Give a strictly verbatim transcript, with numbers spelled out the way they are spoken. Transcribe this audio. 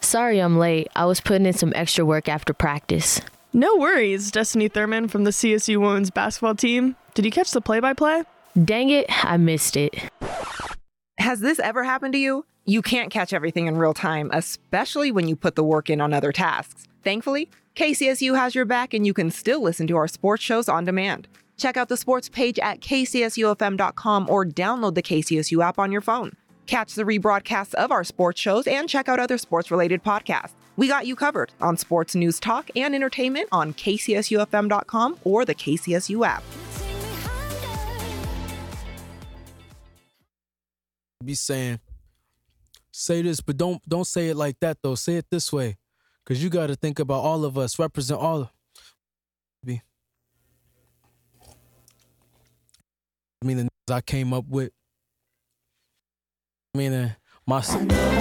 Sorry I'm late. I was putting in some extra work after practice. No worries, Destiny Thurman from the C S U women's basketball team. Did you catch the play-by-play? Dang it, I missed it. Has this ever happened to you? You can't catch everything in real time, especially when you put the work in on other tasks. Thankfully, K C S U has your back and you can still listen to our sports shows on demand. Check out the sports page at K C S U F M dot com or download the K C S U app on your phone. Catch the rebroadcasts of our sports shows and check out other sports-related podcasts. We got you covered on sports news, talk, and entertainment on K C S U F M dot com or the K C S U app. Be saying, say this, but don't don't say it like that though. Say it this way, cause you got to think about all of us, represent all of. Be. I mean, the I came up with. I mean, uh, my.